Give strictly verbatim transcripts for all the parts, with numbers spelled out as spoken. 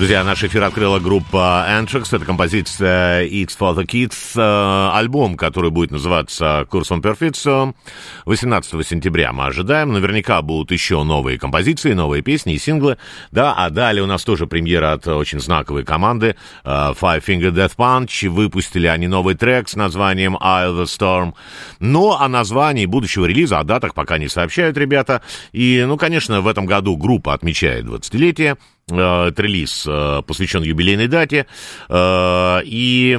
Друзья, наш эфир открыла группа Anthrax. Это композиция It's for the Kids. Альбом, который будет называться Curse on Perfect, восемнадцатого сентября мы ожидаем. Наверняка будут еще новые композиции, новые песни и синглы. Да, а далее у нас тоже премьера от очень знаковой команды Five Finger Death Punch. Выпустили они новый трек с названием Eye of the Storm. Но о названии будущего релиза, о датах пока не сообщают ребята. И, ну, конечно, в этом году группа отмечает двадцатилетие. Этот релиз посвящен юбилейной дате, и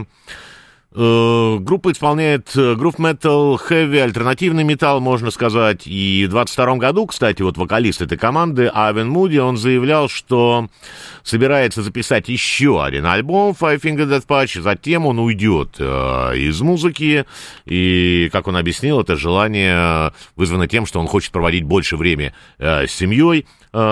группа исполняет грув метал, хэви, альтернативный металл, можно сказать. И в двадцать втором году, кстати, вот вокалист этой команды Айвен Муди, он заявлял, что собирается записать еще один альбом Five Finger Death Punch, затем он уйдет из музыки, и, как он объяснил, это желание вызвано тем, что он хочет проводить больше времени с семьей,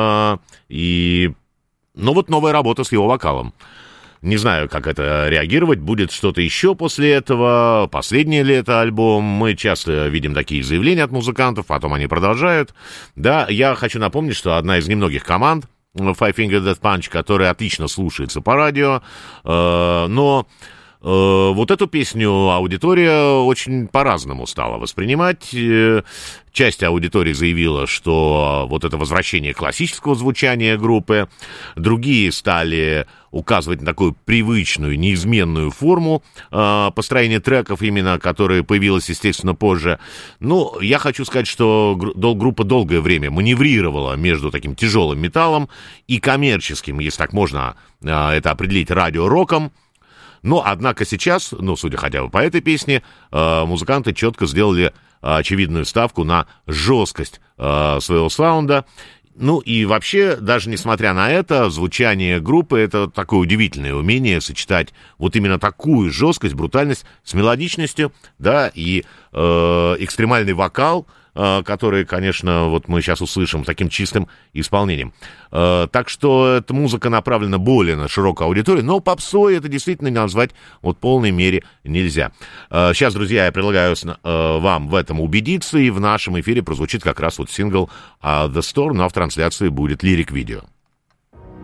и ну вот новая работа с его вокалом. Не знаю, как это реагировать, будет что-то еще после этого, последнее ли это альбом. Мы часто видим такие заявления от музыкантов, потом они продолжают. Да, я хочу напомнить, что одна из немногих команд Five Finger Death Punch, которая отлично слушается по радио, э, но... Вот эту песню аудитория очень по-разному стала воспринимать. Часть аудитории заявила, что вот это возвращение классического звучания группы. Другие стали указывать на такую привычную, неизменную форму э, построения треков, именно, которая появилась, естественно, позже. Ну, я хочу сказать, что гру- группа долгое время маневрировала между таким тяжелым металлом и коммерческим, если так можно э, это определить, радио-роком. Но, однако, сейчас, ну, судя хотя бы по этой песне, э, музыканты четко сделали э, очевидную ставку на жесткость э, своего саунда. Ну, и вообще, даже несмотря на это, звучание группы — это такое удивительное умение сочетать вот именно такую жесткость, брутальность с мелодичностью, да, и э, экстремальный вокал, который, конечно, вот мы сейчас услышим таким чистым исполнением. Так что эта музыка направлена более на широкую аудиторию, но попсой это действительно назвать вот в полной мере нельзя. Сейчас, друзья, я предлагаю вам в этом убедиться, и в нашем эфире прозвучит как раз вот сингл The Storm, но в трансляции будет лирик-видео.